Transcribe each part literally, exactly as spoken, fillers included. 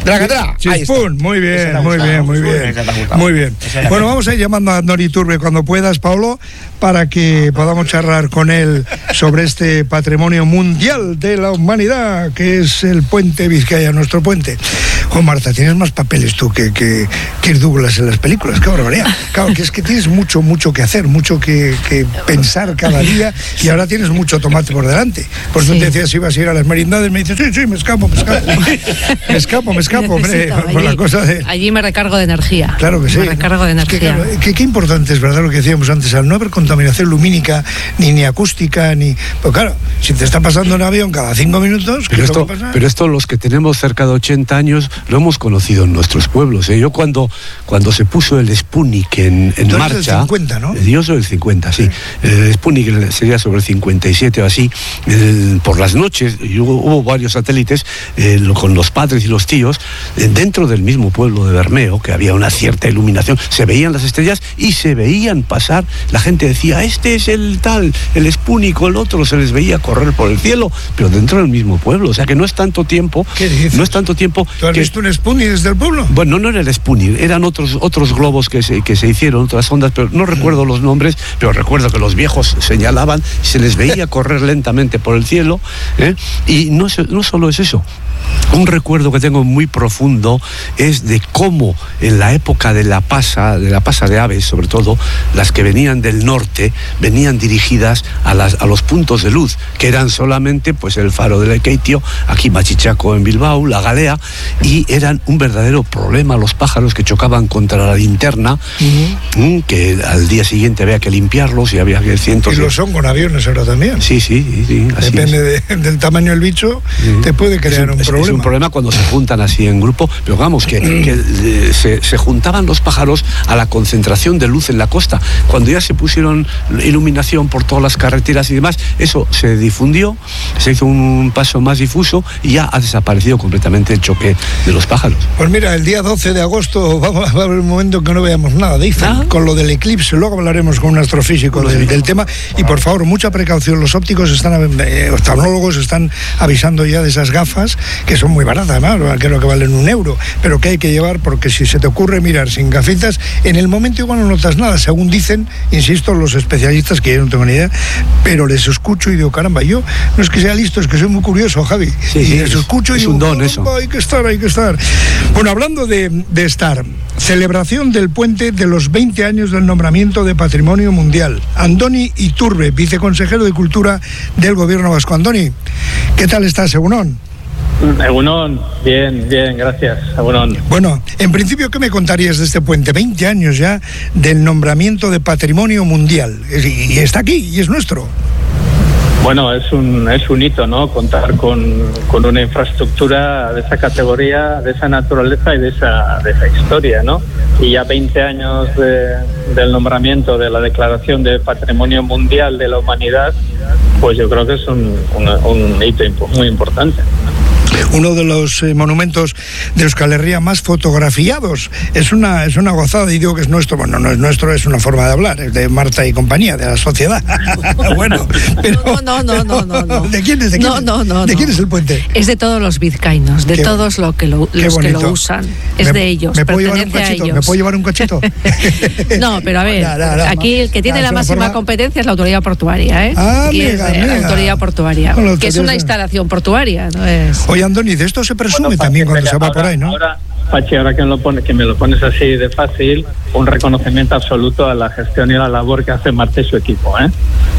De la catedral. Chispún, muy bien, muy bien, muy bien. Muy bien. Bueno, vamos a ir llamando a Andoni Iturbe cuando puedas, Paulo, para que podamos charlar con él sobre este patrimonio mundial de la humanidad, que es el puente Vizcaya, nuestro puente. Oh, Marta, tienes más papeles tú que, que Kirk Douglas en las películas, qué barbaridad. Claro, que es que tienes mucho, mucho que hacer, mucho que, que pensar cada día, y ahora tienes mucho tomate por delante. Por eso sí. Te decía, si ibas a ir a las merindades, me dices, sí, sí, me escapo, me escapo. Me escapo, me escapo, hombre, por allí, la cosa de... Allí me recargo de energía. Claro que sí. Me recargo de energía. Es que, claro, que, qué importante es, ¿verdad?, lo que decíamos antes, al no haber contaminación lumínica, ni, ni acústica, ni... Pues claro, si te está pasando un avión cada cinco minutos, ¿qué pero es esto, lo que pasa? Pero esto los que tenemos cerca de ochenta años lo hemos conocido en nuestros pueblos, ¿eh? Yo cuando, cuando se puso el Sputnik en, en marcha... Del cincuenta, ¿no? Yo soy del cincuenta, sí. sí. El Sputnik sería sobre el cincuenta y siete o así. El, por las noches, y hubo, hubo varios satélites eh, con los padres y los tíos, eh, dentro del mismo pueblo de Bermeo, que había una cierta iluminación, se veían las estrellas y se veían pasar. La gente decía, este es el tal, el Sputnik o el otro, se les veía correr por el cielo, pero dentro del mismo pueblo. O sea que no es tanto tiempo. ¿Qué dices? No es tanto tiempo. ¿Tú has que, visto un Sputnik desde el pueblo? Bueno, no era el Sputnik, eran otros, otros globos que se, que se hicieron, otras ondas, pero no recuerdo los nombres, pero recuerdo que los viejos señalaban, se les veía correr lentamente por el cielo, ¿eh? Y no, no solo es eso. Un recuerdo que tengo muy profundo es de cómo en la época de la pasa, de la pasa de aves, sobre todo, las que venían del norte, venían dirigidas a, las, a los puntos de luz, que eran solamente pues el faro de Lekeitio, aquí Machichaco en Bilbao, la Galea, y eran un verdadero problema los pájaros que chocaban contra la linterna, uh-huh. que al día siguiente había que limpiarlos y había que cientos... Y lo son con aviones ahora también. Sí, sí, sí. Así Depende de, del tamaño del bicho, sí. Te puede crear un, un problema. Es un problema cuando se juntan así en grupo, pero vamos, que, que eh, se, se juntaban los pájaros a la concentración de luz en la costa. Cuando ya se pusieron iluminación por todas las carreteras y demás, eso se difundió, se hizo un paso más difuso y ya ha desaparecido completamente el choque de los pájaros. Pues mira, el día doce de agosto va, va a haber un momento que no veamos nada, dicen, ¿Ah? con lo del eclipse. Luego hablaremos con un astrofísico del, del tema. Y por favor, mucha precaución. Los ópticos están, eh, oftalmólogos están avisando ya de esas gafas, que son muy baratas, ¿no? Creo que valen un euro, pero que hay que llevar, porque si se te ocurre mirar sin gafitas, en el momento igual no notas nada, según dicen, insisto, los especialistas, que yo no tengo ni idea, pero les escucho y digo, caramba, yo no es que sea listo, es que soy muy curioso, Javi. Sí, y sí, les escucho es y digo, un don eso. Hay que estar, hay que estar. Bueno, hablando de, de estar, celebración del puente de los veinte años del nombramiento de Patrimonio Mundial. Andoni Iturbe, viceconsejero de Cultura del Gobierno Vasco. Andoni, ¿qué tal estás, Egunon? Egunon, bien, bien, gracias, Egunon. Bueno, en principio, ¿qué me contarías de este puente? veinte años ya del nombramiento de Patrimonio Mundial, y está aquí, y es nuestro. Bueno, es un es un hito, ¿no? Contar con, con una infraestructura de esa categoría, de esa naturaleza y de esa de esa historia, ¿no? Y ya veinte años de, del nombramiento de la Declaración de Patrimonio Mundial de la Humanidad, pues yo creo que es un, un, un hito muy importante. Uno de los eh, monumentos de Euskal Herria más fotografiados. Es una es una gozada, y digo que es nuestro. Bueno, no es nuestro, es una forma de hablar, es de Marta y compañía, de la sociedad. Bueno, pero, no, no, no, no, no. ¿De quién es? ¿De quién, no, no, no, ¿de quién no. es el puente? Es de todos los vizcaínos, de qué, todos lo que lo, los que lo usan. Es me, de ellos, ¿me puedo llevar un pertenece cachito? a ellos. ¿Me puedo llevar un cachito? No, pero a ver, no, no, no, aquí el que tiene no, la máxima forma... competencia es la autoridad portuaria, ¿eh? Ah, y amiga, es de amiga. la autoridad portuaria, no, que es una instalación portuaria, ¿no es? Oye, Andoni, de esto se presume bueno, también cuando se va ahora, por ahí, ¿no? Ahora, Pachi, ahora que me, lo pone, que me lo pones así de fácil, un reconocimiento absoluto a la gestión y a la labor que hace Marta y su equipo, ¿eh?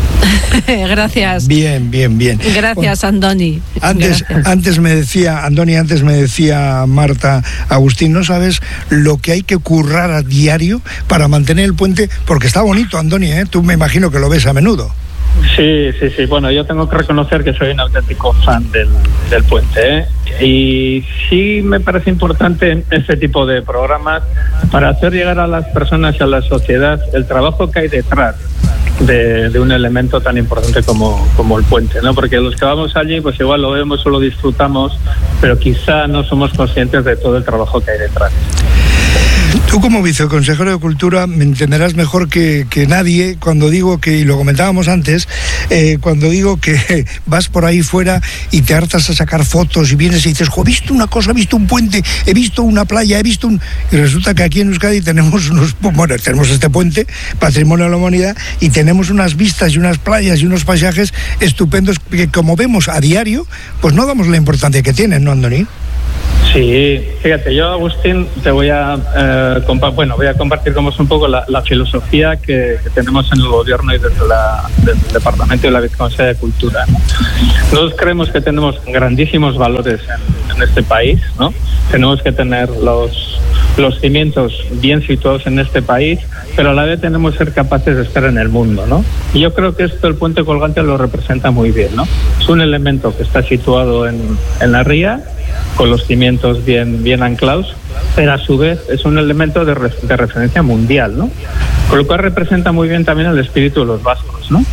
Gracias. Bien, bien, bien. Gracias, bueno, Andoni. Antes, Gracias. antes me decía, Andoni, antes me decía Marta, Agustín, no sabes lo que hay que currar a diario para mantener el puente, porque está bonito, Andoni, ¿eh? Tú me imagino que lo ves a menudo. Sí, sí, sí. Bueno, yo tengo que reconocer que soy un auténtico fan del, del puente, ¿eh? Y sí me parece importante este tipo de programas para hacer llegar a las personas y a la sociedad el trabajo que hay detrás de, de un elemento tan importante como, como el puente, ¿no? Porque los que vamos allí, pues igual lo vemos o lo disfrutamos, pero quizá no somos conscientes de todo el trabajo que hay detrás. Tú como viceconsejero de Cultura me entenderás mejor que, que nadie cuando digo que, y lo comentábamos antes, eh, cuando digo que vas por ahí fuera y te hartas a sacar fotos y vienes y dices, jo, he visto una cosa, he visto un puente, he visto una playa, he visto un... Y resulta que aquí en Euskadi tenemos unos, bueno, tenemos este puente, Patrimonio de la Humanidad, y tenemos unas vistas y unas playas y unos paisajes estupendos que, como vemos a diario, pues no damos la importancia que tienen, ¿no, Andoni? Sí, fíjate, yo, Agustín, te voy a eh, compa- bueno, voy a compartir con vos un poco la, la filosofía que, que tenemos en el gobierno y desde, la, desde el Departamento de la Viceconsejería de Cultura, ¿no? Nosotros creemos que tenemos grandísimos valores en, en este país, ¿no? Tenemos que tener los, los cimientos bien situados en este país, pero a la vez tenemos que ser capaces de estar en el mundo, ¿no? Y yo creo que esto el puente colgante lo representa muy bien, ¿no? Es un elemento que está situado en, en la ría, con los cimientos bien, bien anclados, pero a su vez es un elemento de, re, de referencia mundial, ¿no? Con lo cual representa muy bien también el espíritu de los vascos, ¿no?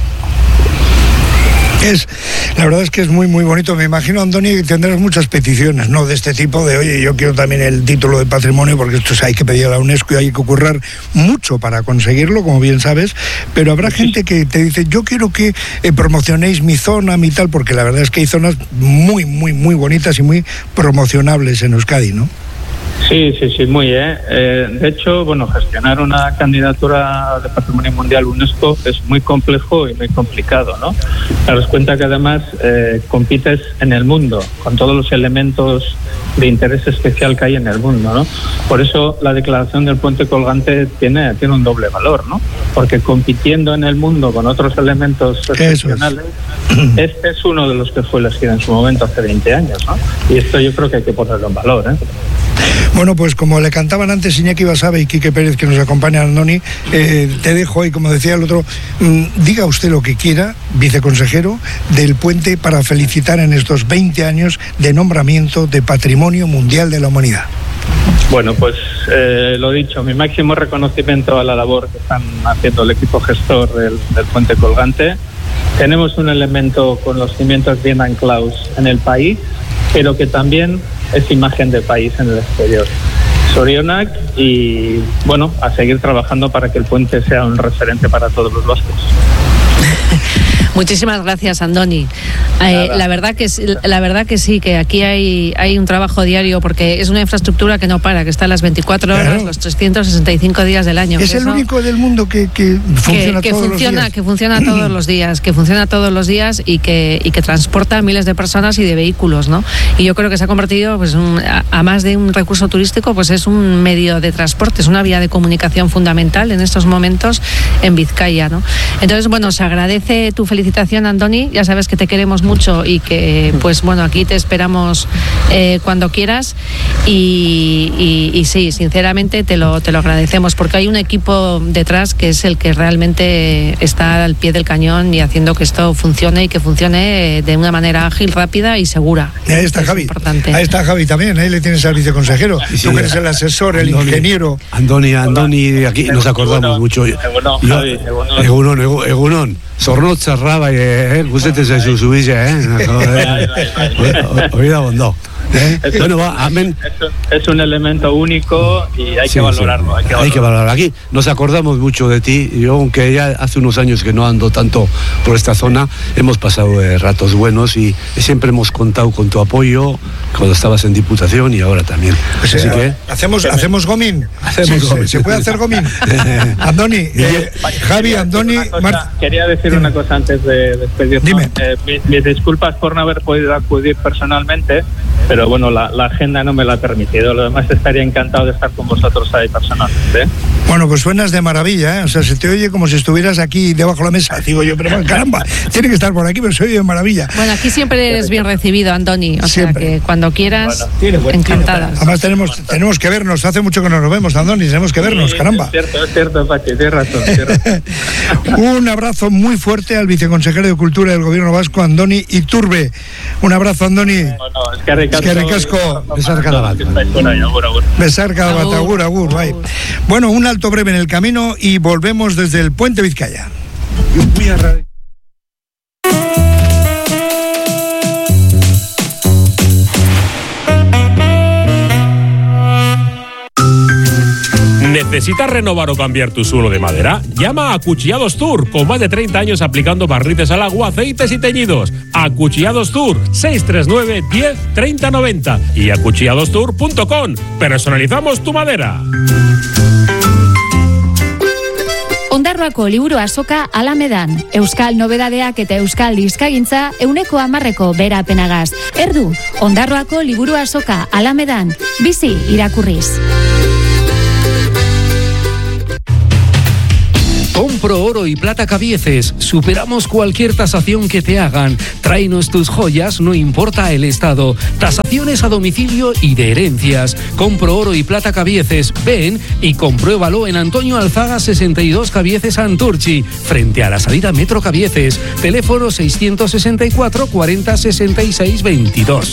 Es, la verdad es que es muy muy bonito. Me imagino, Andoni, que tendrás muchas peticiones, ¿no? De este tipo de, oye, yo quiero también el título de patrimonio, porque esto hay que pedir a la UNESCO y hay que currar mucho para conseguirlo, como bien sabes, pero habrá gente que te dice, yo quiero que eh, promocionéis mi zona, mi tal, porque la verdad es que hay zonas muy, muy, muy bonitas y muy promocionables en Euskadi, ¿no? Sí, sí, sí, muy, ¿eh? eh de hecho, bueno, gestionar una candidatura de Patrimonio Mundial UNESCO es muy complejo y muy complicado, ¿no? Te das cuenta que además eh, compites en el mundo, con todos los elementos de interés especial que hay en el mundo, ¿no? Por eso la declaración del puente colgante tiene, tiene un doble valor, ¿no? Porque compitiendo en el mundo con otros elementos excepcionales, es. este es uno de los que fue elegido en su momento hace veinte años, ¿no? Y esto yo creo que hay que ponerlo en valor, ¿eh? Bueno, pues como le cantaban antes Iñaki Basabe y Quique Pérez, que nos acompañan, Andoni, eh, te dejo y como decía el otro, mmm, diga usted lo que quiera, viceconsejero del puente, para felicitar en estos veinte años de nombramiento de Patrimonio Mundial de la Humanidad. Bueno, pues eh, lo dicho, mi máximo reconocimiento a la labor que están haciendo el equipo gestor del, del puente colgante. Tenemos un elemento con los cimientos bien anclados en el país, pero que también es imagen del país en el exterior. Sorionak, y bueno, a seguir trabajando para que el puente sea un referente para todos los vascos. Muchísimas gracias, Andoni. Eh, la verdad que la verdad que sí, que aquí hay hay un trabajo diario, porque es una infraestructura que no para, que está a las veinticuatro horas, claro, los trescientos sesenta y cinco días del año. Es el eso, único del mundo que, que funciona que, que todos funciona, los días. Que funciona todos los días, que funciona todos los días y que y que transporta a miles de personas y de vehículos, ¿no? Y yo creo que se ha convertido, pues, un, a, a más de un recurso turístico, pues es un medio de transporte, es una vía de comunicación fundamental en estos momentos en Vizcaya, ¿no? Entonces, bueno, se agradece tu felicitación, Andoni. Ya sabes que te queremos mucho y que, pues bueno, aquí te esperamos eh, cuando quieras. Y, y, y sí, sinceramente te lo, te lo agradecemos, porque hay un equipo detrás que es el que realmente está al pie del cañón y haciendo que esto funcione y que funcione de una manera ágil, rápida y segura. Ahí está Javi. Importante. Ahí está Javi también, ahí le tienes al viceconsejero. Sí, tú que eres el asesor, el Andoni, ingeniero. Andoni, Andoni, aquí nos acordamos mucho. Egunon, Javi, egunon. Egunon, egunon. Zornotza raba, eh, gusete se subilla, eh. Oída bondó. ¿Eh? Es, bueno, va, amén. Es, un, es un elemento único y hay sí, que valorarlo. Sí. Hay que valorarlo. Hay que valorarlo. Aquí nos acordamos mucho de ti. Yo, aunque ya hace unos años que no ando tanto por esta zona, hemos pasado eh, ratos buenos y siempre hemos contado con tu apoyo cuando estabas en Diputación y ahora también. Pues Así que hacemos, hacemos gomín. Hacemos sí, gomín. ¿Se puede hacer gomín? Andoni, eh, Javi, Andoni. Cosa, quería decir Dime. una cosa antes de despedirnos. Dime. Eh, mis, mis disculpas por no haber podido acudir personalmente, pero bueno, la, la agenda no me la ha permitido. Lo demás, estaría encantado de estar con vosotros ahí personalmente. Bueno, pues suenas de maravilla, ¿eh? O sea, se te oye como si estuvieras aquí debajo de la mesa. Digo yo, pero caramba, tiene que estar por aquí, pero se oye de maravilla. Bueno, aquí siempre eres bien recibido, Andoni. O siempre. sea que cuando quieras, bueno, encantada. Además tenemos, tenemos que vernos, hace mucho que no nos vemos, Andoni, tenemos que vernos, sí, caramba. Es cierto, es cierto, Pachi, tienes razón. Tienes razón. Un abrazo muy fuerte al viceconsejero de Cultura del Gobierno Vasco, Andoni Iturbe. Un abrazo, Andoni. Bueno, es que recasco. Es que recasco. Besar cada bat. Besar cada bat, agur, agur, bye. Bueno, un alto breve en el camino y volvemos desde el Puente Vizcaya. Yo voy a... ¿Necesitas renovar o cambiar tu suelo de madera? Llama a Acuchillados Tour, con más de treinta años aplicando barnices al agua, aceites y teñidos. Acuchillados Tour, seis tres nueve, diez, treinta, noventa y acuchillados tour punto com. Personalizamos tu madera. Ondarroako liburu azoka Alamedan. Euskal nobedadeak eta euskal dizkagintza euneko hamarreko berapenagaz. Erdu, Ondarroako liburu azoka Alamedan. Bizi irakurriz. Compro oro y plata Cabieces. Superamos cualquier tasación que te hagan. Tráenos tus joyas, no importa el estado. Tasaciones a domicilio y de herencias. Compro oro y plata Cabieces. Ven y compruébalo en Antonio Alzaga sesenta y dos Cabieces Santurchi, frente a la salida Metro Cabieces. Teléfono seiscientos sesenta y cuatro, cuarenta, sesenta y seis, veintidós.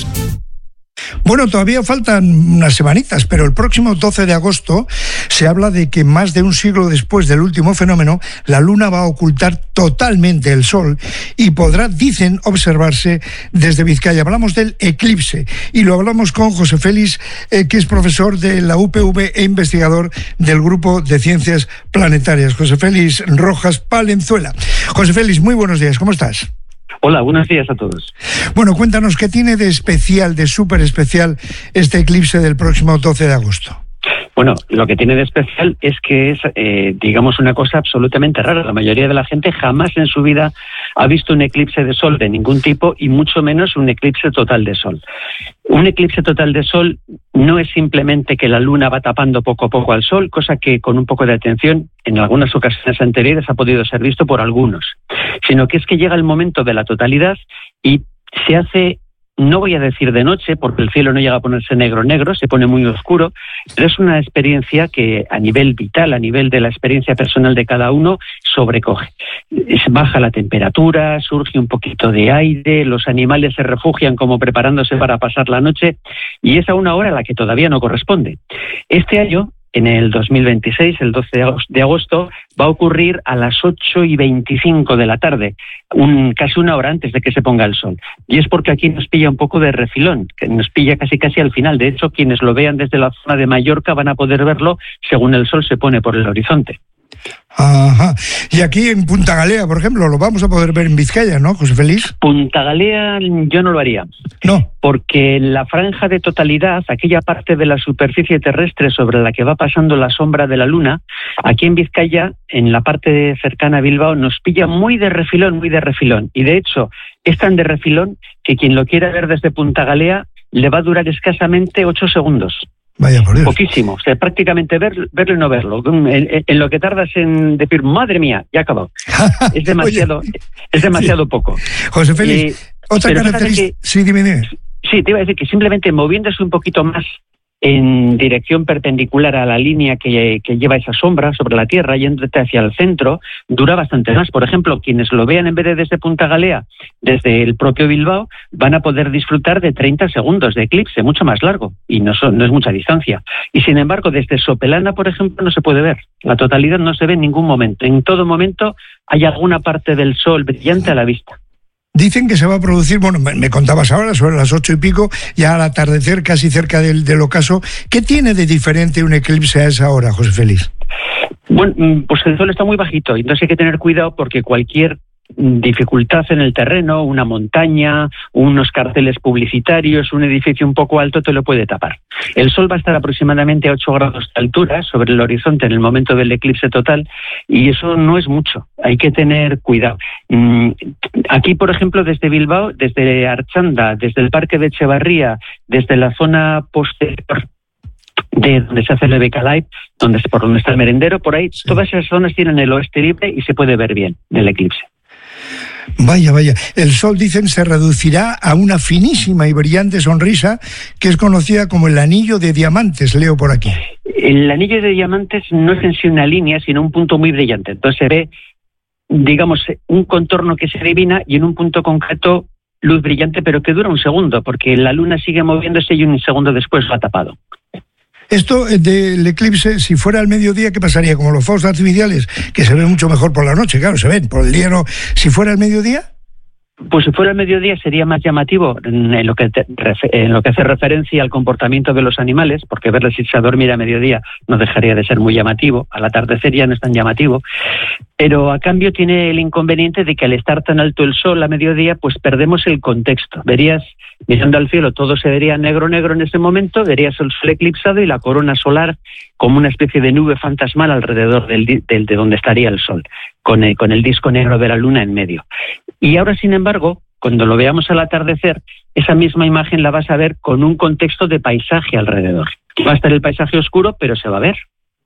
Bueno, todavía faltan unas semanitas, pero el próximo doce de agosto se habla de que más de un siglo después del último fenómeno, la Luna va a ocultar totalmente el Sol y podrá, dicen, observarse desde Vizcaya. Hablamos del eclipse y lo hablamos con José Félix, eh, que es profesor de la U P V e investigador del Grupo de Ciencias Planetarias. José Félix Rojas Palenzuela. José Félix, muy buenos días, ¿cómo estás? Hola, buenos días a todos. Bueno, cuéntanos, ¿qué tiene de especial, de súper especial, este eclipse del próximo doce de agosto? Bueno, lo que tiene de especial es que es, eh, digamos, una cosa absolutamente rara. La mayoría de la gente jamás en su vida ha visto un eclipse de sol de ningún tipo y mucho menos un eclipse total de sol. Un eclipse total de sol no es simplemente que la luna va tapando poco a poco al sol, cosa que con un poco de atención en algunas ocasiones anteriores ha podido ser visto por algunos, sino que es que llega el momento de la totalidad y se hace, no voy a decir de noche, porque el cielo no llega a ponerse negro negro, se pone muy oscuro, pero es una experiencia que a nivel vital, a nivel de la experiencia personal de cada uno, sobrecoge. Baja la temperatura, surge un poquito de aire, los animales se refugian como preparándose para pasar la noche, y es a una hora a la que todavía no corresponde. Este año, en el dos mil veintiséis, el doce de agosto, va a ocurrir a las ocho y veinticinco de la tarde, un, casi una hora antes de que se ponga el sol. Y es porque aquí nos pilla un poco de refilón, que nos pilla casi casi al final. De hecho, quienes lo vean desde la zona de Mallorca van a poder verlo según el sol se pone por el horizonte. Ajá. Y aquí en Punta Galea, por ejemplo, lo vamos a poder ver en Vizcaya, ¿no, José Félix? Punta Galea yo no lo haría. No. Porque la franja de totalidad, aquella parte de la superficie terrestre sobre la que va pasando la sombra de la luna, aquí en Vizcaya, en la parte cercana a Bilbao, nos pilla muy de refilón, muy de refilón. Y de hecho, es tan de refilón que quien lo quiera ver desde Punta Galea le va a durar escasamente ocho segundos. Vaya por Dios. Poquísimo, o sea, prácticamente ver, verlo y no verlo. En, en, en lo que tardas en decir, madre mía, ya acabó. Es demasiado, Oye, es demasiado sí. poco. José Félix, eh, otra característica. Sí, dime, dime. Sí, te iba a decir que simplemente moviéndose un poquito más en dirección perpendicular a la línea que, que lleva esa sombra sobre la Tierra, yéndote hacia el centro, dura bastante más. Por ejemplo, quienes lo vean en vez de desde Punta Galea, desde el propio Bilbao, van a poder disfrutar de treinta segundos de eclipse, mucho más largo, y no, son, no es mucha distancia. Y sin embargo, desde Sopelana, por ejemplo, no se puede ver. La totalidad no se ve en ningún momento. En todo momento hay alguna parte del sol brillante a la vista. Dicen que se va a producir, bueno, me contabas ahora, sobre las ocho y pico, ya al atardecer, casi cerca del, del ocaso. ¿Qué tiene de diferente un eclipse a esa hora, José Félix? Bueno, pues el sol está muy bajito, entonces hay que tener cuidado porque cualquier dificultad en el terreno, una montaña, unos carteles publicitarios, un edificio un poco alto te lo puede tapar. El sol va a estar aproximadamente a ocho grados de altura sobre el horizonte en el momento del eclipse total y eso no es mucho, hay que tener cuidado. Aquí, por ejemplo, desde Bilbao, desde Archanda, desde el Parque de Echevarría, desde la zona posterior de donde se hace el Beca Live, donde, por donde está el merendero, por ahí, sí. Todas esas zonas tienen el oeste libre y se puede ver bien el eclipse. Vaya, vaya. El sol, dicen, se reducirá a una finísima y brillante sonrisa que es conocida como el anillo de diamantes, leo por aquí. El anillo de diamantes no es en sí una línea, sino un punto muy brillante. Entonces se ve, digamos, un contorno que se adivina y en un punto concreto luz brillante, pero que dura un segundo, porque la luna sigue moviéndose y un segundo después lo ha tapado. Esto del eclipse, si fuera al mediodía, ¿qué pasaría? Como los fuegos artificiales, que se ven mucho mejor por la noche, claro, se ven, por el día no. Si fuera al mediodía... Pues si fuera el mediodía sería más llamativo en lo que te, en lo que hace referencia al comportamiento de los animales, porque verles irse a dormir a mediodía no dejaría de ser muy llamativo, al atardecer ya no es tan llamativo, pero a cambio tiene el inconveniente de que al estar tan alto el sol a mediodía, pues perdemos el contexto. Verías, mirando al cielo, todo se vería negro negro en ese momento, verías el sol eclipsado y la corona solar como una especie de nube fantasmal alrededor del, del, de donde estaría el sol, con el, con el disco negro de la luna en medio. Y ahora, sin embargo, cuando lo veamos al atardecer, esa misma imagen la vas a ver con un contexto de paisaje alrededor. Va a estar el paisaje oscuro, pero se va a ver.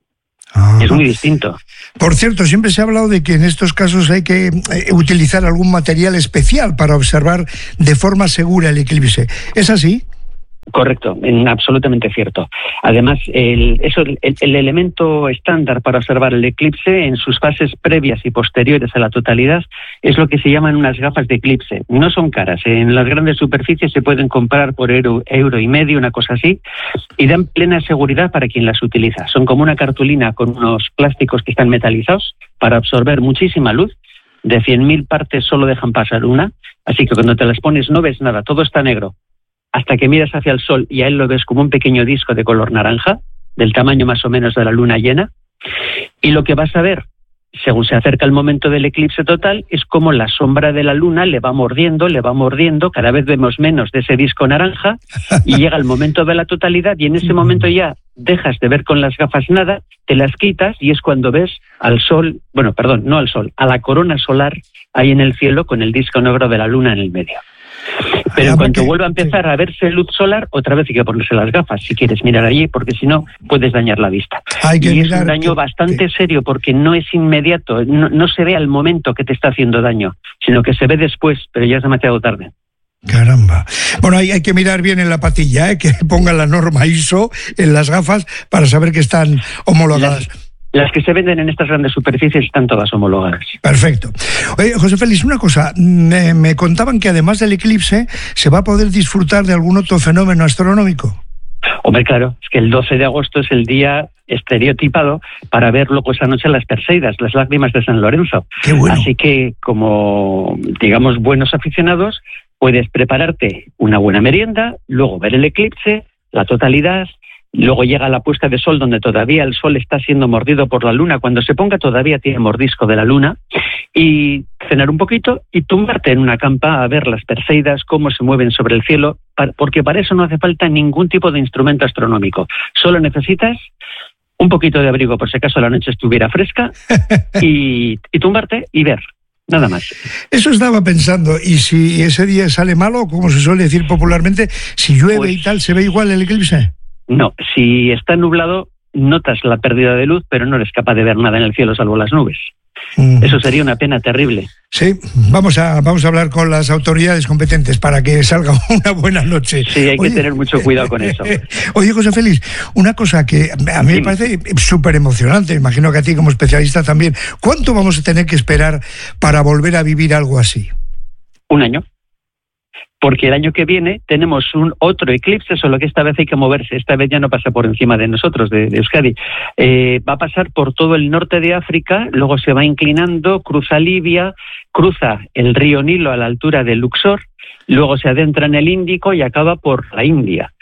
Ah. Es muy distinto. Por cierto, siempre se ha hablado de que en estos casos hay que eh, utilizar algún material especial para observar de forma segura el eclipse. ¿Es así? Correcto, en, absolutamente cierto. Además, el, eso, el, el elemento estándar para observar el eclipse en sus fases previas y posteriores a la totalidad es lo que se llaman unas gafas de eclipse. No son caras, en las grandes superficies se pueden comprar por euro, euro y medio, una cosa así, y dan plena seguridad para quien las utiliza. Son como una cartulina con unos plásticos que están metalizados para absorber muchísima luz. De cien mil partes solo dejan pasar una, así que cuando te las pones no ves nada, todo está negro. Hasta que miras hacia el sol y a él lo ves como un pequeño disco de color naranja, del tamaño más o menos de la luna llena, y lo que vas a ver, según se acerca el momento del eclipse total, es como la sombra de la luna le va mordiendo, le va mordiendo, cada vez vemos menos de ese disco naranja, y llega el momento de la totalidad, y en ese momento ya dejas de ver con las gafas nada, te las quitas, y es cuando ves al sol, bueno, perdón, no al sol, a la corona solar ahí en el cielo con el disco negro de la luna en el medio. Pero en cuanto vuelva a empezar a verse luz solar, otra vez hay que ponerse las gafas si quieres mirar allí, porque si no puedes dañar la vista. Hay que y es un daño que, bastante que... serio, porque no es inmediato, no, no se ve al momento que te está haciendo daño, sino que se ve después, pero ya es demasiado tarde. Caramba. Bueno, hay, hay que mirar bien en la patilla, ¿eh? Que pongan la norma I S O en las gafas para saber que están homologadas. Las... Las que se venden en estas grandes superficies están todas homologadas. Perfecto. Oye, José Félix, una cosa, me, me contaban que además del eclipse se va a poder disfrutar de algún otro fenómeno astronómico. Hombre, claro, es que el doce de agosto es el día estereotipado para ver luego esa noche las Perseidas, las lágrimas de San Lorenzo. Qué bueno. Así que, como, digamos, buenos aficionados, puedes prepararte una buena merienda, luego ver el eclipse, la totalidad. Luego llega la puesta de sol, donde todavía el sol está siendo mordido por la luna. Cuando se ponga todavía tiene mordisco de la luna. Y cenar un poquito y tumbarte en una campa a ver las Perseidas, cómo se mueven sobre el cielo, porque para eso no hace falta ningún tipo de instrumento astronómico. Solo necesitas un poquito de abrigo por si acaso la noche estuviera fresca y, y tumbarte y ver. Nada más. Eso estaba pensando. ¿Y si ese día sale malo, como se suele decir popularmente, si llueve pues... y tal, se ve igual el eclipse? No, si está nublado, notas la pérdida de luz, pero no eres capaz de ver nada en el cielo salvo las nubes. Mm. Eso sería una pena terrible. Sí, vamos a, vamos a hablar con las autoridades competentes para que salga una buena noche. Sí, hay Oye, que tener mucho cuidado con eso. Oye, José Félix, una cosa que a mí sí. me parece súper emocionante, imagino que a ti como especialista también. ¿Cuánto vamos a tener que esperar para volver a vivir algo así? Un año. Porque el año que viene tenemos un otro eclipse, solo que esta vez hay que moverse, esta vez ya no pasa por encima de nosotros, de, de Euskadi. Eh, va a pasar por todo el norte de África, luego se va inclinando, cruza Libia, cruza el río Nilo a la altura de Luxor, luego se adentra en el Índico y acaba por la India.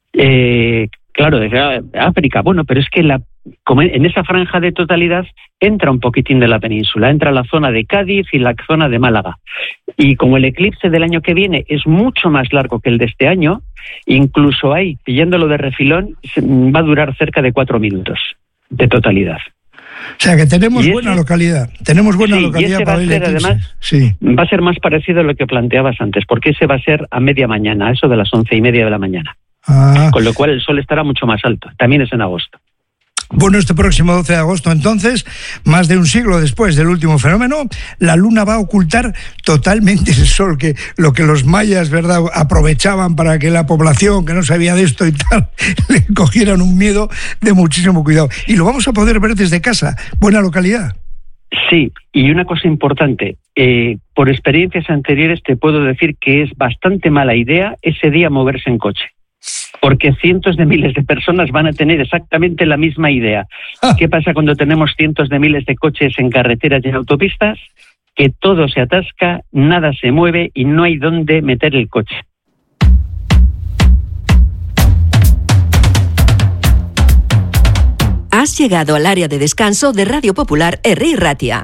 Eh, claro, desde África, bueno, pero es que la, como en esa franja de totalidad entra un poquitín de la península, entra la zona de Cádiz y la zona de Málaga. Y como el eclipse del año que viene es mucho más largo que el de este año, incluso ahí, pillándolo de refilón, va a durar cerca de cuatro minutos de totalidad. O sea que tenemos ese, buena localidad, tenemos buena sí, localidad y ese para va a el ser, eclipse. Además, sí. va a ser más parecido a lo que planteabas antes, porque ese va a ser a media mañana, a eso de las once y media de la mañana. Ah. Con lo cual el sol estará mucho más alto, también es en agosto. Bueno, este próximo doce de agosto, entonces, más de un siglo después del último fenómeno, la luna va a ocultar totalmente el sol, que lo que los mayas, ¿verdad?, aprovechaban para que la población que no sabía de esto y tal, le cogieran un miedo de muchísimo cuidado. Y lo vamos a poder ver desde casa. Buena localidad. Sí, y una cosa importante, eh, por experiencias anteriores te puedo decir que es bastante mala idea ese día moverse en coche. Porque cientos de miles de personas van a tener exactamente la misma idea. Ah. ¿Qué pasa cuando tenemos cientos de miles de coches en carreteras y en autopistas? que todo se atasca, nada se mueve y no hay dónde meter el coche. Has llegado al área de descanso de Radio Popular Herri Ratia.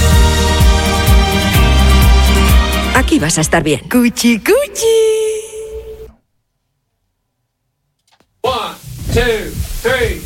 Aquí vas a estar bien. Cuchi, cuchi. One, two, three.